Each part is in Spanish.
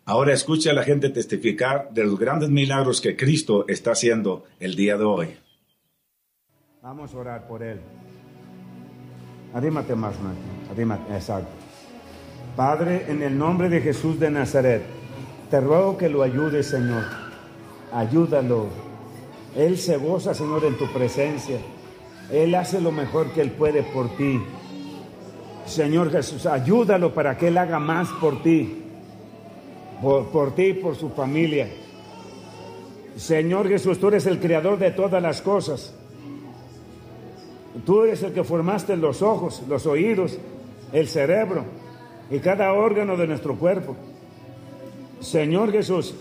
Ahora escuche a la gente testificar de los grandes milagros que Cristo está haciendo el día de hoy. Vamos a orar por él. Arrímate más, Martín. Arrímate, exacto. Padre, en el nombre de Jesús de Nazaret, te ruego que lo ayudes, Señor. Ayúdalo. Él se goza, Señor, en tu presencia. Él hace lo mejor que él puede por ti. Señor Jesús, ayúdalo para que él haga más por ti. Por ti y por su familia. Señor Jesús, tú eres el creador de todas las cosas. Tú eres el que formaste los ojos, los oídos, el cerebro y cada órgano de nuestro cuerpo. Señor Jesús,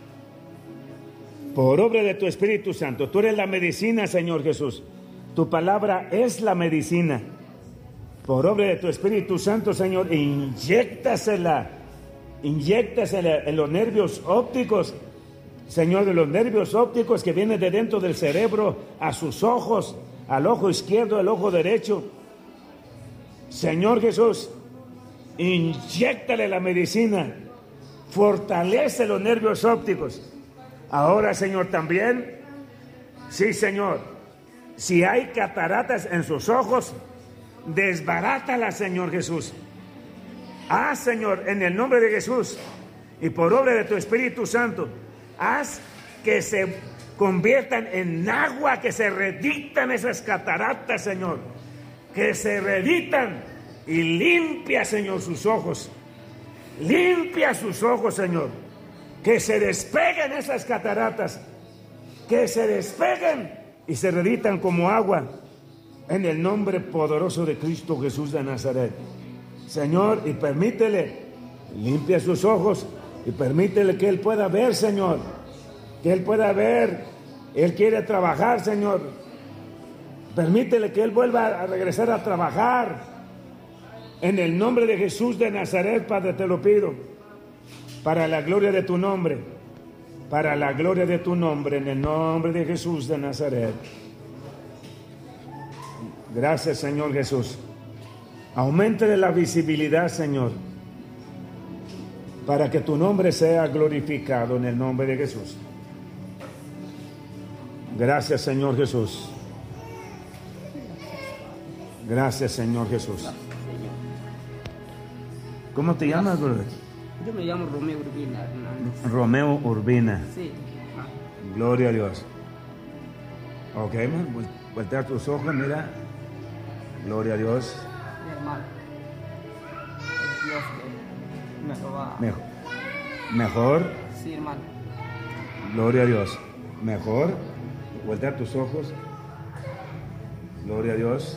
por obra de tu Espíritu Santo, tú eres la medicina, Señor Jesús. Tu palabra es la medicina. Por obra de tu Espíritu Santo, Señor, inyéctasela en los nervios ópticos, Señor, de los nervios ópticos que vienen de dentro del cerebro a sus ojos, al ojo izquierdo, al ojo derecho. Señor Jesús, inyéctale la medicina, fortalece los nervios ópticos. Ahora, Señor, también, sí, Señor, si hay cataratas en sus ojos, desbarátalas, Señor Jesús. Señor, en el nombre de Jesús y por obra de tu Espíritu Santo, haz que se conviertan en agua, que se redictan esas cataratas, Señor, que se reditan y limpia, Señor, sus ojos. Limpia sus ojos, Señor, que se despeguen esas cataratas, que se despeguen y se reditan como agua, en el nombre poderoso de Cristo Jesús de Nazaret. Señor, y permítele, limpia sus ojos y permítele que él pueda ver, Señor, que él pueda ver. Él quiere trabajar, Señor. Permítele que él vuelva a regresar a trabajar. En el nombre de Jesús de Nazaret, Padre, te lo pido, para la gloria de tu nombre, para la gloria de tu nombre, en el nombre de Jesús de Nazaret. Gracias, Señor Jesús. Auméntale la visibilidad, Señor, para que tu nombre sea glorificado en el nombre de Jesús. Gracias, Señor Jesús. Gracias, Señor Jesús. ¿Cómo te llamas, brother? Yo me llamo Romeo Urbina, hermano. Romeo Urbina. Sí. Gloria a Dios. Ok, voltea tus ojos, mira. Gloria a Dios. Mi hermano. Es Dios que me lo va. Mejor. Sí, hermano. Gloria a Dios. Mejor. Voltea tus ojos. Gloria a Dios.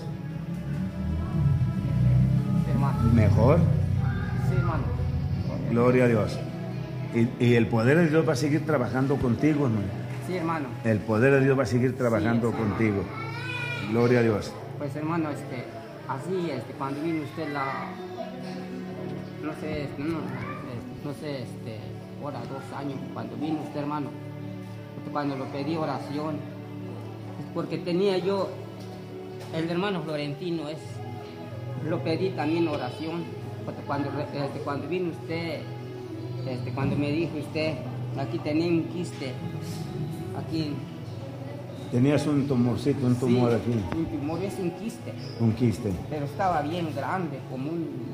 Sí, hermano. Mejor. Sí, hermano. Gloria a Dios. Y el poder de Dios va a seguir trabajando contigo, hermano. Sí, hermano. El poder de Dios va a seguir trabajando contigo. Hermano. Gloria a Dios. Pues, hermano, así, cuando vino usted no sé, ahora 2 años, cuando vino usted, hermano, cuando lo pedí oración, es porque tenía yo, el hermano Florentino, lo pedí también oración, porque cuando vino usted, cuando me dijo usted, aquí tenía un quiste, aquí. Tenías un tumorcito, un tumor sí, aquí. Un tumor, es un quiste. Un quiste. Pero estaba bien grande, como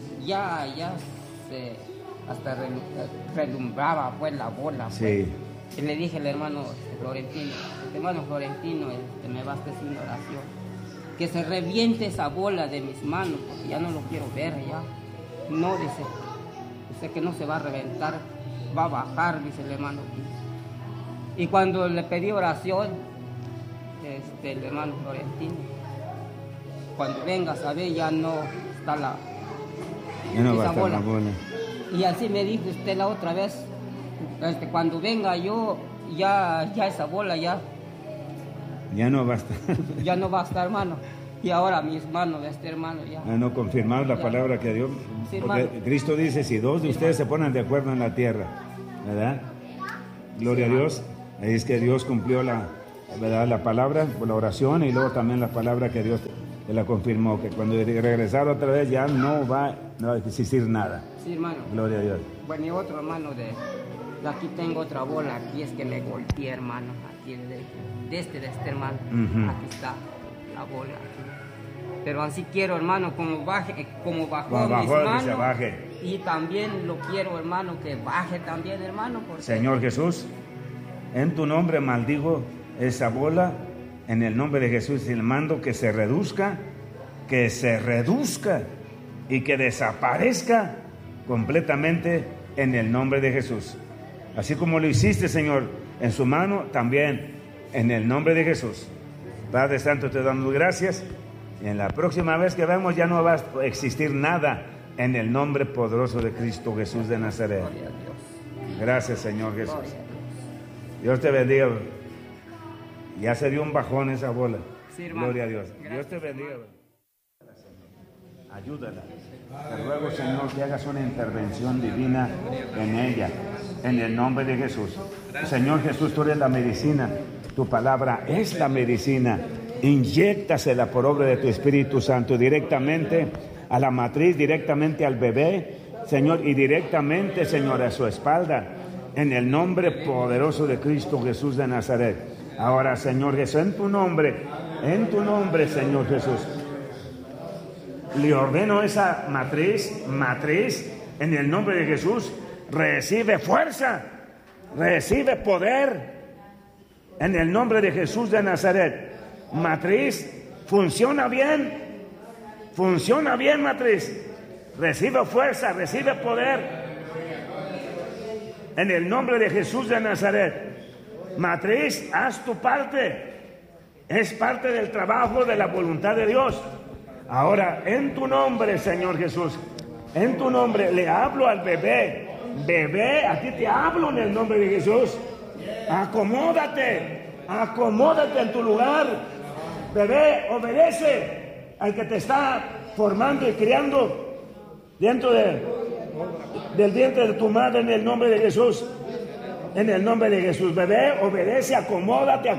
hasta relumbraba pues la bola. Pues. Sí. Y le dije al hermano Florentino, me va a hacer una oración, que se reviente esa bola de mis manos, porque ya no lo quiero ver ya. No, dice que no se va a reventar, va a bajar, dice el hermano. Y cuando le pedí oración, el hermano Florentino, cuando vengas a ver, ya no está ya no va a estar bola. La bola. Y así me dijo usted la otra vez, cuando venga yo, ya esa bola ya no va a estar. Ya no va a estar, hermano. Y ahora mis manos, hermano, ya. No confirmar la palabra que Dios, sí, porque hermano. Cristo dice, si 2 de ustedes se ponen de acuerdo en la tierra, ¿verdad? Gloria a Dios. Ahí es que Dios cumplió ¿verdad? La palabra, la oración, y luego también la palabra que Dios te la confirmó, que cuando regresar otra vez ya no va a existir nada. Sí, Sí, hermano. Gloria a Dios. Bueno, y otro hermano de aquí tengo otra bola, aquí es que me golpeé, hermano, aquí de este hermano, aquí está la bola. Pero así quiero, hermano, como bajó mis manos, baje. y también lo quiero, hermano, que baje también, hermano. Porque... Señor Jesús, en tu nombre maldigo esa bola, en el nombre de Jesús, y le mando que se reduzca y que desaparezca completamente en el nombre de Jesús. Así como lo hiciste, Señor, en su mano, también en el nombre de Jesús. Padre Santo, te damos gracias. Y en la próxima vez que veamos ya no va a existir nada en el nombre poderoso de Cristo Jesús de Nazaret. Gracias, Señor Jesús. Dios te bendiga. Ya se dio un bajón esa bola. Sí, hermano. Gloria a Dios. Gracias, Dios te bendiga. hermano. Ayúdala. Te ruego, Señor, que hagas una intervención divina en ella, en el nombre de Jesús. Señor Jesús, tú eres la medicina. Tu palabra es la medicina. Inyéctasela por obra de tu Espíritu Santo directamente a la matriz, directamente al bebé, Señor, y directamente, Señor, a su espalda, en el nombre poderoso de Cristo Jesús de Nazaret. Ahora, Señor Jesús, en tu nombre, Señor Jesús, le ordeno esa matriz, en el nombre de Jesús, recibe fuerza, recibe poder, en el nombre de Jesús de Nazaret. Matriz, funciona bien, matriz, recibe fuerza, recibe poder, en el nombre de Jesús de Nazaret. Matriz, haz tu parte, es parte del trabajo de la voluntad de Dios. Ahora, en tu nombre, Señor Jesús, en tu nombre le hablo al bebé. Bebé, a ti te hablo en el nombre de Jesús. Acomódate en tu lugar. Bebé, obedece al que te está formando y criando dentro del vientre de tu madre, en el nombre de Jesús. En el nombre de Jesús, bebé, obedece, acomódate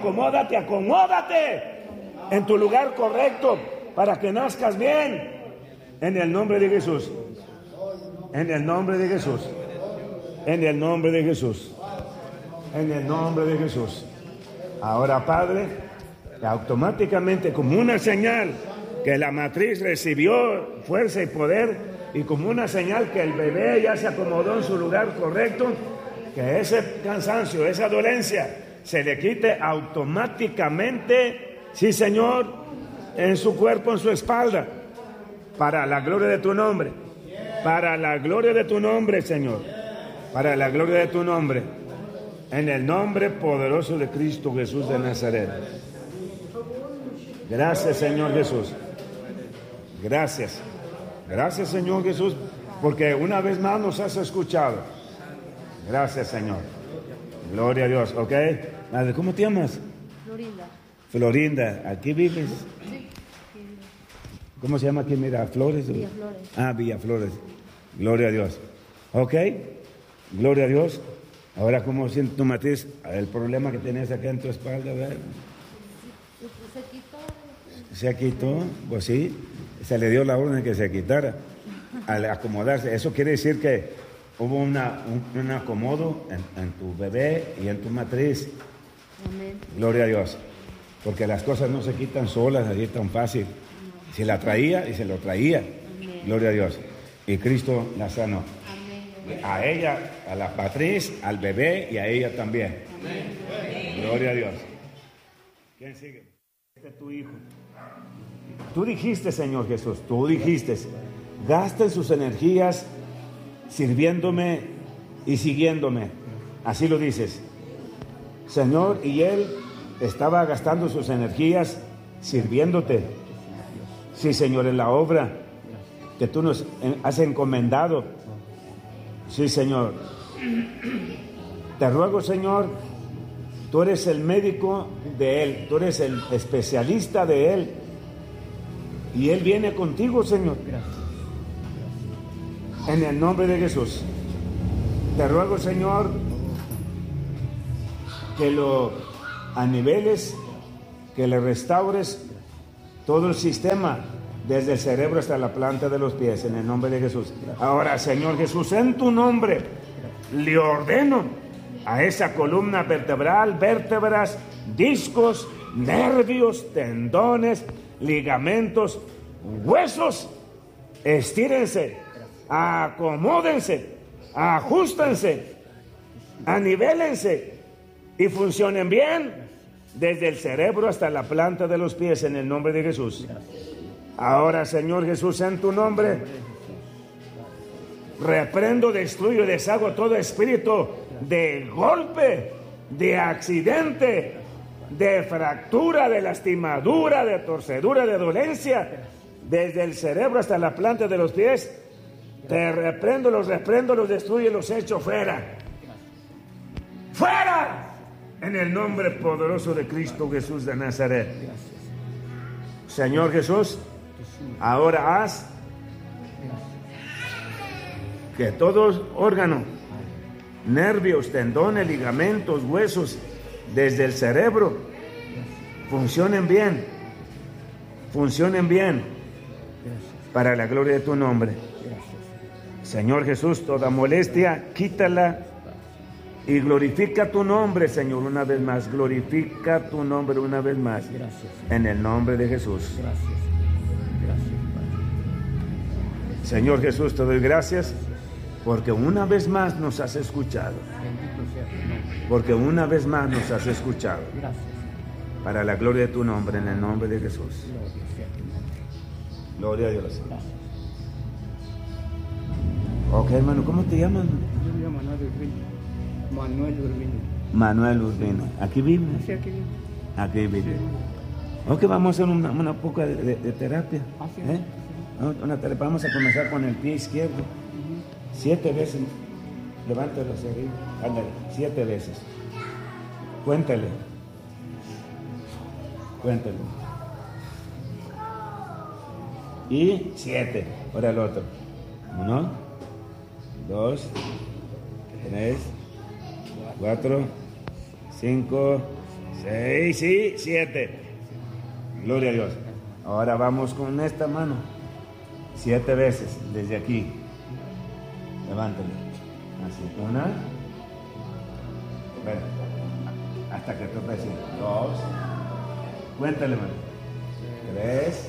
en tu lugar correcto para que nazcas bien. En el nombre de Jesús. En el nombre de Jesús. En el nombre de Jesús. En el nombre de Jesús. Ahora, Padre, automáticamente, como una señal que la matriz recibió fuerza y poder, y como una señal que el bebé ya se acomodó en su lugar correcto, que ese cansancio, esa dolencia se le quite automáticamente, sí, Señor, en su cuerpo, en su espalda, para la gloria de tu nombre, Señor, para la gloria de tu nombre, en el nombre poderoso de Cristo Jesús de Nazaret. Gracias, Señor Jesús. Gracias, Señor Jesús, porque una vez más nos has escuchado. Gracias, Señor. Gloria a Dios, ¿ok? Madre, ¿cómo te llamas? Florinda, ¿aquí vives? Sí. ¿Cómo se llama aquí? Mira, Flores. Villaflores. Villaflores. Gloria a Dios. ¿Ok? Gloria a Dios. Ahora, ¿cómo sientes tu matriz? El problema que tenías acá en tu espalda, ¿verdad? ¿Se quitó? Pues sí, se le dio la orden de que se quitara al acomodarse. Eso quiere decir que hubo un acomodo en tu bebé y en tu matriz. Amén. Gloria a Dios. Porque las cosas no se quitan solas, así tan fácil. Se la traía y se lo traía. Amén. Gloria a Dios. Y Cristo la sanó. Amén. A ella, a la matriz, al bebé y a ella también. Amén. Gloria a Dios. ¿Quién sigue? Este es tu hijo. Tú dijiste, Señor Jesús, gasten sus energías sirviéndome y siguiéndome. Así lo dices, Señor, y él estaba gastando sus energías sirviéndote. Sí, Señor, en la obra que tú nos has encomendado. Sí, Señor. Te ruego, Señor, tú eres el médico de él, tú eres el especialista de él, y él viene contigo, Señor. En el nombre de Jesús. Te ruego, Señor, que lo aniveles, que le restaures todo el sistema desde el cerebro hasta la planta de los pies, en el nombre de Jesús. Ahora, Señor Jesús, en tu nombre le ordeno a esa columna vertebral, vértebras, discos, nervios, tendones, ligamentos, huesos, estírense, acomódense, ajustense, anivélense y funcionen bien desde el cerebro hasta la planta de los pies, en el nombre de Jesús. Ahora, Señor Jesús, en tu nombre reprendo, destruyo y deshago todo espíritu de golpe, de accidente, de fractura, de lastimadura, de torcedura, de dolencia, desde el cerebro hasta la planta de los pies. Te reprendo, los destruyo y los echo fuera. ¡Fuera! En el nombre poderoso de Cristo Jesús de Nazaret. Señor Jesús, ahora haz que todo órgano, nervios, tendones, ligamentos, huesos, desde el cerebro, funcionen bien, para la gloria de tu nombre. Señor Jesús, toda molestia, quítala y glorifica tu nombre, Señor, una vez más. Glorifica tu nombre una vez más. En el nombre de Jesús. Señor Jesús, te doy gracias porque una vez más nos has escuchado. Porque una vez más nos has escuchado. Para la gloria de tu nombre, en el nombre de Jesús. Gloria a Dios. Ok, hermano, ¿cómo te llamas? Yo me llamo Manuel Urbino. Manuel Urbino. ¿Aquí vive? Sí, aquí vive. Aquí vive. Ok, vamos a hacer una poca de terapia. Sí. Vamos a comenzar con el pie izquierdo. 7 veces. Levántalo hacia arriba. Ándale, 7 veces. Cuéntale. Y 7. Ahora el otro. 1, 2, 3, 4, 5, 6 y 7. Gloria a Dios. Ahora vamos con esta mano. 7 veces desde aquí. Levántale. Así. 1. Bueno, hasta que tope así. 2. Cuéntale, mano. 3,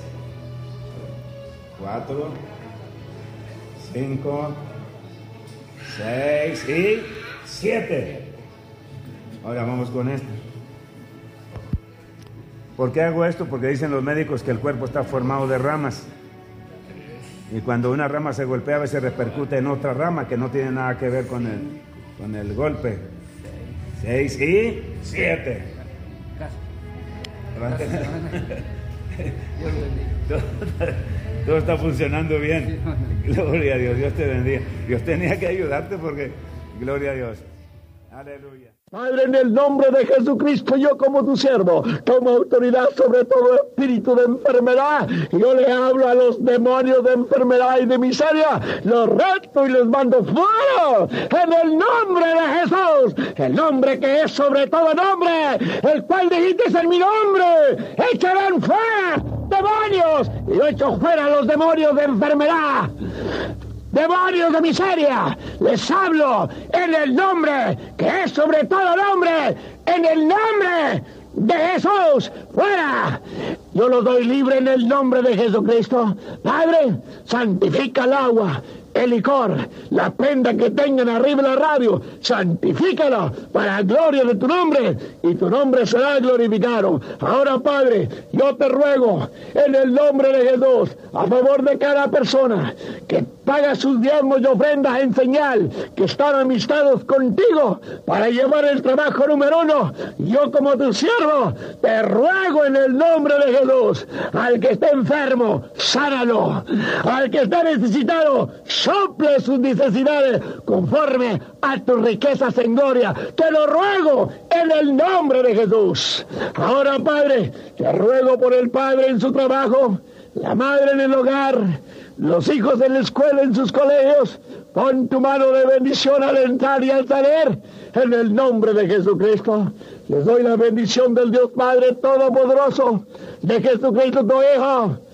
4, 5, 6 y 7. Ahora vamos con esto. ¿Por qué hago esto? Porque dicen los médicos que el cuerpo está formado de ramas. Y cuando una rama se golpea, a veces repercute en otra rama que no tiene nada que ver con el golpe. 6 y 7. Gracias. Todo está funcionando bien. Gloria a Dios. Dios te bendiga. Dios tenía que ayudarte porque, gloria a Dios. Aleluya. Padre, en el nombre de Jesucristo, yo como tu siervo, tomo autoridad sobre todo espíritu de enfermedad. Yo le hablo a los demonios de enfermedad y de miseria, los reto y los mando fuera, en el nombre de Jesús, el nombre que es sobre todo nombre, el cual dijiste en mi nombre, echarán fuera demonios, y yo echo fuera a los demonios de enfermedad. Demonios de miseria, les hablo en el nombre que es sobre todo nombre, en el nombre de Jesús, fuera. Yo los doy libre en el nombre de Jesucristo. Padre, santifica el agua, el licor, la prenda que tengan arriba en la radio, santifícala para la gloria de tu nombre, y tu nombre será glorificado. Ahora, Padre, yo te ruego en el nombre de Jesús, a favor de cada persona que paga sus diezmos y ofrendas en señal que están amistados contigo para llevar el trabajo número 1, yo como tu siervo te ruego en el nombre de Jesús, al que esté enfermo, sánalo, al que esté necesitado, sople sus necesidades conforme a tus riquezas en gloria. Te lo ruego en el nombre de Jesús. Ahora, Padre, te ruego por el padre en su trabajo, la madre en el hogar, los hijos en la escuela, en sus colegios. Pon tu mano de bendición al entrar y al salir, en el nombre de Jesucristo. Les doy la bendición del Dios Padre Todopoderoso, de Jesucristo tu Hijo,